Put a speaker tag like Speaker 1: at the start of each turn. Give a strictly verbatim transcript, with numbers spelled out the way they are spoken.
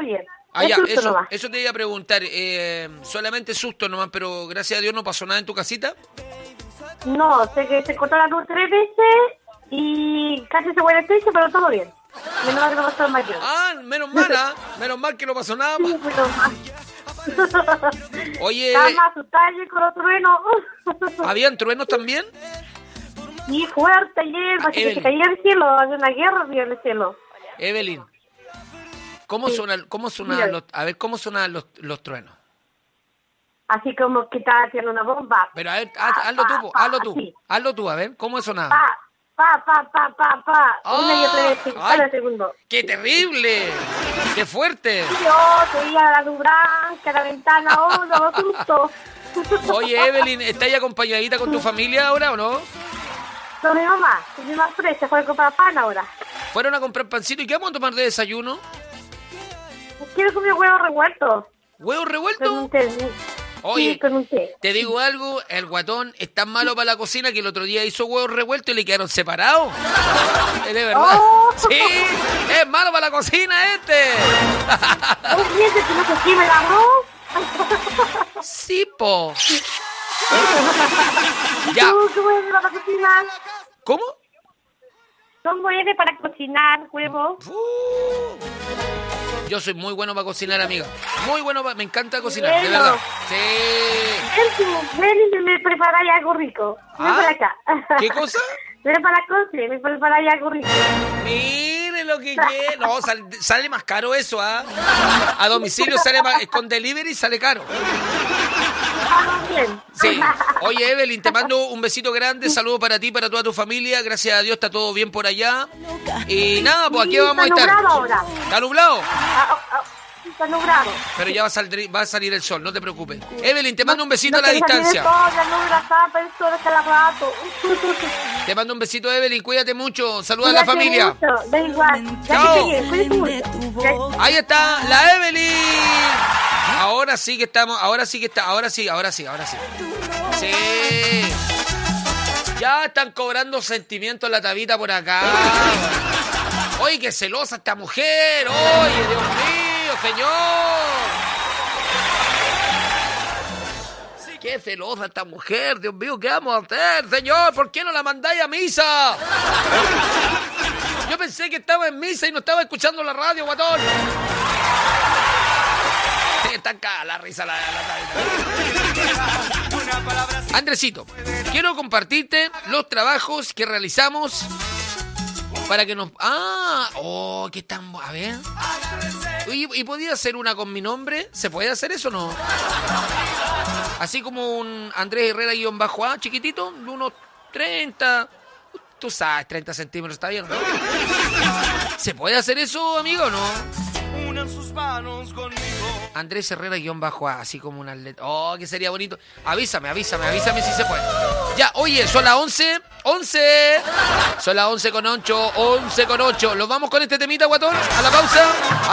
Speaker 1: bien.
Speaker 2: Ah,
Speaker 1: Es
Speaker 2: ya,
Speaker 1: susto
Speaker 2: eso,
Speaker 1: nomás.
Speaker 2: eso te iba a preguntar. Eh, solamente susto nomás, pero gracias a Dios no pasó nada en tu casita.
Speaker 1: No, sé que se cortó la luz tres veces y casi se fue el techo, pero todo bien. Menos mal que no pasó el mayor.
Speaker 2: Ah, menos mal, ¿ah? Menos mal que no pasó nada.
Speaker 1: Sí, menos mal.
Speaker 2: Oye,
Speaker 1: Estaba más asustada yo con los truenos.
Speaker 2: ¿habían truenos también?
Speaker 1: Y fuerte ayer,
Speaker 2: Ah,
Speaker 1: parece que
Speaker 2: Evelyn.
Speaker 1: se caía el cielo, había una guerra arriba en el cielo.
Speaker 2: Evelyn, ¿cómo
Speaker 1: Sí.
Speaker 2: sonan, cómo sonaban
Speaker 1: Dígame.
Speaker 2: los, a ver, cómo sonaban los, los truenos?
Speaker 1: Así como que estaba haciendo una bomba.
Speaker 2: Pero a ver, haz- hazlo tú, po,
Speaker 1: Pa, pa,
Speaker 2: hazlo tú,
Speaker 1: así.
Speaker 2: hazlo tú, a ver, ¿cómo sonaba?
Speaker 1: Pa, pa, pa, pa, pa, pa.
Speaker 2: ¡Ah!
Speaker 1: Una y otra vez, sin
Speaker 2: ¡Ay!
Speaker 1: cada segundo.
Speaker 2: ¡Qué terrible! ¡Qué fuerte!
Speaker 1: Yo veía la luz blanca, la ventana, oh, no, susto.
Speaker 2: Oye, Evelyn, ¿estás ahí acompañadita con tu familia ahora o no?
Speaker 1: Con mi mamá, con mi mamá fresa, fue a comprar pan ahora.
Speaker 2: ¿Fueron a comprar pancito y qué vamos a tomar de desayuno?
Speaker 1: Quiero comer huevos revueltos.
Speaker 2: ¿Huevos
Speaker 1: Con
Speaker 2: revueltos?
Speaker 1: un té.
Speaker 2: Oye,
Speaker 1: Sí, con un té.
Speaker 2: te digo algo, el guatón es tan malo para la cocina que el otro día hizo huevos revueltos y le quedaron separados. Es de verdad.
Speaker 1: Oh.
Speaker 2: Sí, es malo para la cocina este.
Speaker 1: ¿Vos piensas que no se queme el arroz?
Speaker 2: Sí, po.
Speaker 1: ¿Y
Speaker 2: Ya.
Speaker 1: tú cómo eres para cocinar?
Speaker 2: ¿Cómo?
Speaker 1: ¿Cómo eres para cocinar huevos?
Speaker 2: Uh. Yo soy muy bueno para cocinar, amiga. Muy bueno, pa- me encanta cocinar, de
Speaker 1: Bueno.
Speaker 2: verdad. Sí.
Speaker 1: Ven tú, ven y me preparáis algo rico. Ven
Speaker 2: ¿Ah?
Speaker 1: para acá.
Speaker 2: ¿Qué cosa?
Speaker 1: Ven para la cocina, me preparáis algo rico.
Speaker 2: Mire lo que quiere. No, sale, sale más caro eso, ¿ah? A domicilio sale más, con delivery sale caro.
Speaker 1: Vamos bien.
Speaker 2: Sí. Oye, Evelyn, te mando un besito grande, saludo para ti, para toda tu familia. Gracias a Dios está todo bien por allá. Y nada, pues aquí
Speaker 1: Sí,
Speaker 2: vamos a
Speaker 1: está
Speaker 2: estar.
Speaker 1: nublado ahora.
Speaker 2: ¿Está nublado?
Speaker 1: Ah, ah, ah, está nublado.
Speaker 2: Pero ya va a, salir, va a salir el sol, no te preocupes. Evelyn, te mando un besito
Speaker 1: No
Speaker 2: a la
Speaker 1: quiere salir el
Speaker 2: distancia.
Speaker 1: sol, la nube, la tapa, el sol, cada rato.
Speaker 2: Te mando un besito, Evelyn, cuídate mucho. Saluda a la
Speaker 1: Cuídate
Speaker 2: familia.
Speaker 1: mucho, da igual. Ya
Speaker 2: Chao.
Speaker 1: que te bien, cuídate mucho. Ya-
Speaker 2: Ahí está, la Evelyn. Ahora sí que estamos, ahora sí que está, ahora sí, ahora sí, ahora sí. Sí. Ya están cobrando sentimientos la tabita por acá. Oye, qué celosa esta mujer. Oye, Dios mío, señor. Qué celosa esta mujer, Dios mío, ¿qué vamos a hacer, señor? ¿Por qué no la mandáis a misa? Yo pensé que estaba en misa y no estaba escuchando la radio, guatón. Está acá la risa la, la Andresito, quiero compartirte los trabajos que realizamos para que nos... Ah, oh, ¿qué tan... A ver... Oye, ¿y podía hacer una con mi nombre? ¿Se puede hacer eso o no? Así como un Andrés Herrera guión bajo A, chiquitito, de unos treinta... Tú sabes, treinta centímetros, ¿está bien, no? ¿Se puede hacer eso, amigo, o no?
Speaker 3: Unan sus manos conmigo.
Speaker 2: Andrés Herrera guión bajo A, así como un atleta. Oh, que sería bonito. Avísame, avísame, avísame si se puede. Ya, oye, son las once. once. Son las once con ocho. once con ocho. ¿Los vamos con este temita, guatón? A la pausa.